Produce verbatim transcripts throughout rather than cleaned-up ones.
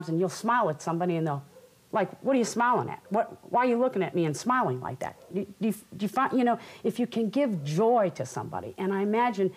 and you'll smile at somebody and they'll, like, what are you smiling at? What, why are you looking at me and smiling like that? Do, do, you, do you find, you know, if you can give joy to somebody, and I imagine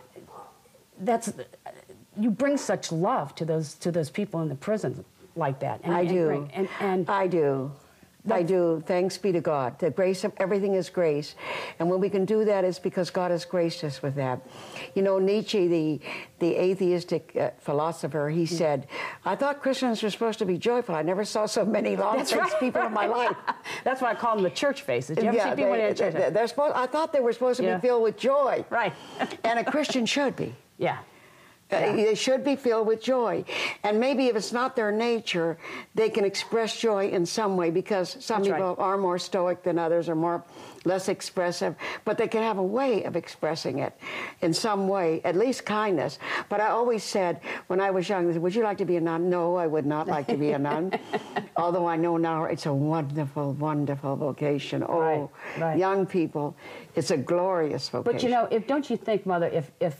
that's, you bring such love to those, to those people in the prisons like that. And, I and do. bring, and, and I do. I do. Thanks be to God. The grace of everything is grace. And when we can do that, it's because God has graced us with that. You know, Nietzsche, the, the atheistic uh, philosopher, he said, I thought Christians were supposed to be joyful. I never saw so many long-faced right, people right. in my life. That's why I call them the church faces. Did you ever yeah, see people they, in church? They're, they're supposed, I thought they were supposed to yeah. be filled with joy. Right. And a Christian should be. Yeah. Uh, yeah. They should be filled with joy. And maybe if it's not their nature, they can express joy in some way, because some That's people right. are more stoic than others, or more less expressive, but they can have a way of expressing it in some way, at least kindness. But I always said, when I was young, would you like to be a nun? No, I would not like to be a nun. Although I know now it's a wonderful, wonderful vocation. Oh, right. Right. young people, it's a glorious vocation. But you know, if don't you think, Mother, if, if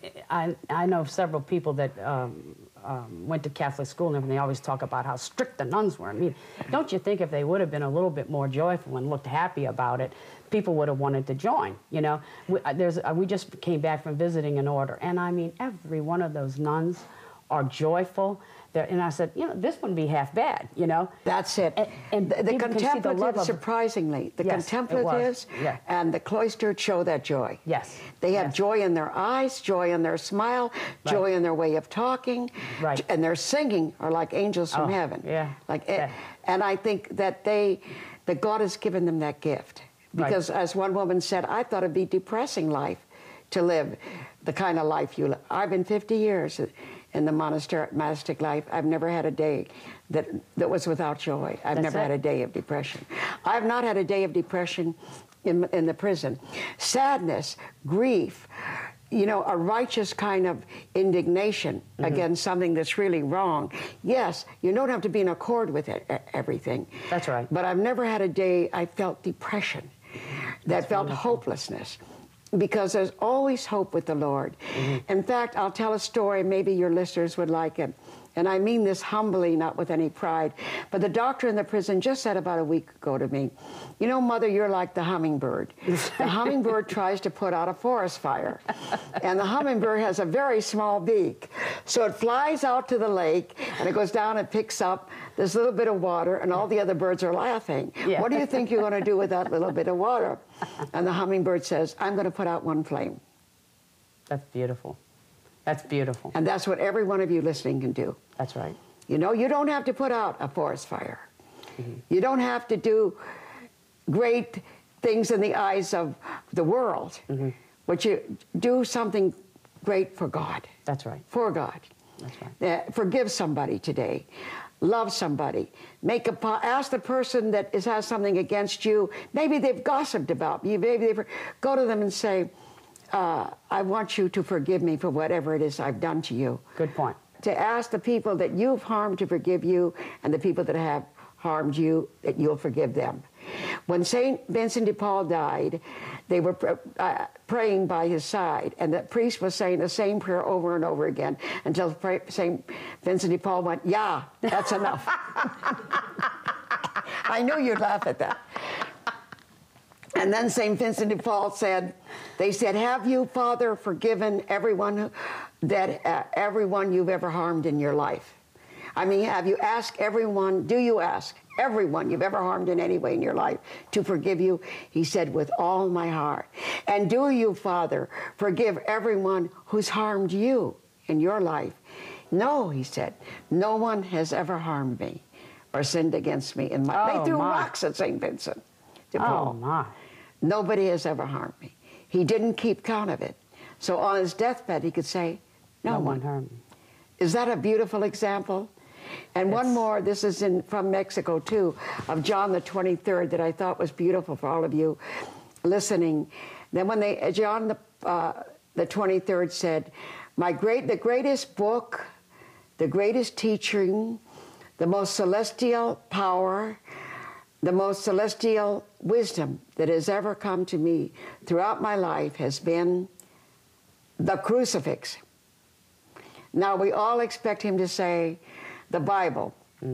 I, I know several people that um, um, went to Catholic school and everything, they always talk about how strict the nuns were. I mean, don't you think if they would have been a little bit more joyful and looked happy about it, people would have wanted to join, you know? We, uh, there's, uh, we just came back from visiting an order, and I mean, every one of those nuns are joyful. They're, and I said, you know, this wouldn't be half bad, you know? That's it. And, and the, the contemplatives, the surprisingly, the yes, contemplatives yeah. and the cloistered show that joy. Yes. They have yes. joy in their eyes, joy in their smile, right. joy in their way of talking, right. and their singing are like angels from oh, heaven. Yeah. Like, yeah. And I think that they, that God has given them that gift. Because right. as one woman said, I thought it'd be depressing life to live the kind of life you live. I've been fifty years in the monastery, monastic life. I've never had a day that, that was without joy. I've That's never it. had a day of depression. I've not had a day of depression in, in the prison. Sadness, grief, you know, a righteous kind of indignation mm-hmm. against something that's really wrong. Yes, you don't have to be in accord with it, everything. That's right. But I've never had a day I felt depression, that that's felt wonderful. hopelessness. Because there's always hope with the Lord. Mm-hmm. In fact, I'll tell a story, maybe your listeners would like it. And I mean this humbly, not with any pride. But the doctor in the prison just said about a week ago to me, you know, Mother, you're like the hummingbird. The hummingbird tries to put out a forest fire. And the hummingbird has a very small beak. So it flies out to the lake, and it goes down and picks up this little bit of water, and all the other birds are laughing. Yeah. What do you think you're going to do with that little bit of water? And the hummingbird says, I'm going to put out one flame. That's beautiful. That's beautiful. And that's what every one of you listening can do. That's right. You know, you don't have to put out a forest fire. Mm-hmm. You don't have to do great things in the eyes of the world. Mm-hmm. But you do something great for God. That's right. For God. That's right. Uh, forgive somebody today. Love somebody. Make a ask the person that is, has something against you. Maybe they've gossiped about you. Maybe they've go to them and say, uh, I want you to forgive me for whatever it is I've done to you. Good point. To ask the people that you've harmed to forgive you, and the people that have harmed you, that you'll forgive them. When Saint Vincent de Paul died, they were pr uh, praying by his side, and the priest was saying the same prayer over and over again until Saint Vincent de Paul went, yeah, that's enough. I knew you'd laugh at that. And then Saint Vincent de Paul said, they said, have you, Father, forgiven everyone that uh, everyone you've ever harmed in your life? I mean, have you asked everyone, do you ask everyone you've ever harmed in any way in your life to forgive you? He said, with all my heart. And do you, Father, forgive everyone who's harmed you in your life? No, he said, no one has ever harmed me or sinned against me in my life. Oh, they threw my. rocks at Saint Vincent de Paul. Oh, my. Nobody has ever harmed me. He didn't keep count of it. So on his deathbed, he could say, no, no one. one harmed me. Is that a beautiful example? And It's... one more, this is in from Mexico too, of John the twenty-third that I thought was beautiful for all of you listening. Then when they, John the, uh, the twenty-third said, My great, the greatest book, the greatest teaching, the most celestial power, the most celestial wisdom that has ever come to me throughout my life has been the crucifix. Now, we all expect him to say, the Bible.